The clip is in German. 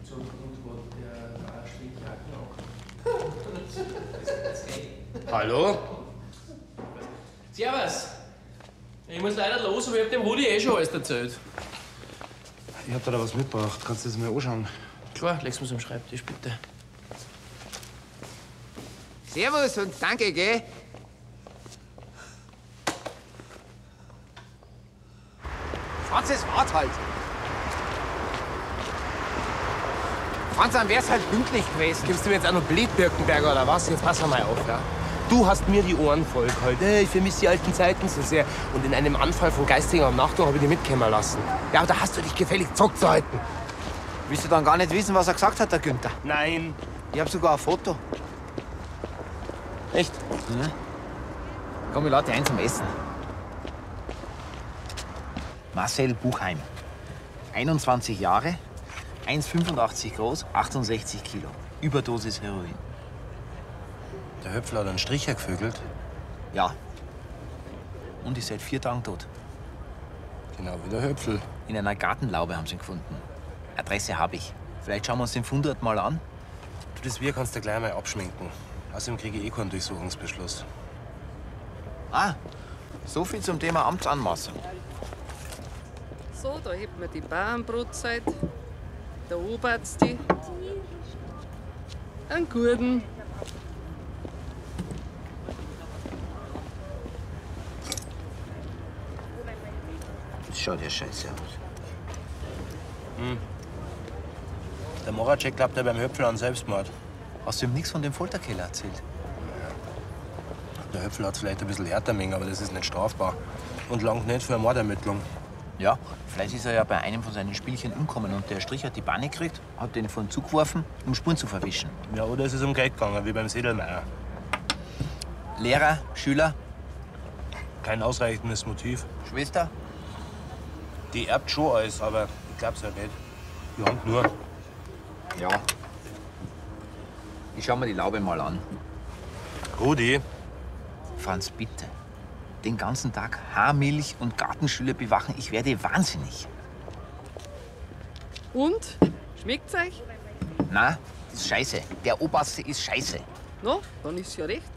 Zum Grund hat der Strickjacken. Hallo? Servus! Ich muss leider los, aber ich hab dem Rudi eh schon alles erzählt. Ich hab da was mitgebracht. Kannst du das mal anschauen? Klar, leg's mir's am Schreibtisch, bitte. Servus und danke, gell? Franz, es war's halt. Franz, dann wär's halt pünktlich gewesen. Gibst du mir jetzt auch noch Blitbirkenberger oder was? Jetzt pass mal auf, ja? Du hast mir die Ohren voll gehalten. Ich vermisse die alten Zeiten so sehr. Und in einem Anfall von geistiger Umnachtung habe ich dich mitkommen lassen. Ja, aber da hast du dich gefällig zurückzuhalten. Willst du dann gar nicht wissen, was er gesagt hat, der Günther? Nein. Ich hab sogar ein Foto. Echt? Ja. Komm, ich lade dich ein zum Essen. Marcel Buchheim. 21 Jahre, 1,85 groß, 68 Kilo. Überdosis Heroin. Der Höpfler hat einen Stricher gevögelt. Ja. Und ist seit 4 Tagen tot. Genau wie der Höpfel. In einer Gartenlaube haben sie ihn gefunden. Adresse habe ich. Vielleicht schauen wir uns den Fundort mal an. Du, das Wir kannst du gleich mal abschminken. Außerdem kriege ich eh keinen Durchsuchungsbeschluss. Ah, so viel zum Thema Amtsanmaßung. So, da hebt man die Bauernbrotzeit, der Oberarzt die, einen Gurden. Das schaut ja scheiße aus. Der Moracek glaubt ja beim Höpfel an Selbstmord. Hast du ihm nichts von dem Folterkeller erzählt? Der Höpfel hat vielleicht ein bisschen härter mengen, aber das ist nicht strafbar. Und langt nicht für eine Mordermittlung. Ja, vielleicht ist er ja bei einem von seinen Spielchen umgekommen und der Strich hat die Banne gekriegt, hat den von Zug geworfen, um Spuren zu verwischen. Ja, oder es ist um Geld gegangen, wie beim Sedelmeier. Lehrer, Schüler, Kein ausreichendes Motiv. Schwester? Die erbt schon alles, aber ich glaub's ja nicht. Die Hand nur. Ja. Ich schau mir die Laube mal an. Rudi, Franz, bitte. Den ganzen Tag Haarmilch und Gartenschüler bewachen, ich werde wahnsinnig. Und? Schmeckt's euch? Na, das ist scheiße. Der Oberste ist scheiße. Na, dann ist ja recht.